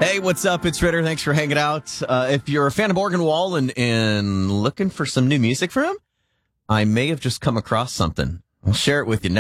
Hey, what's up? It's Ritter. Thanks for hanging out. If you're a fan of Morgan Wallen and looking for some new music from him, I may have just come across something. I'll share it with you next.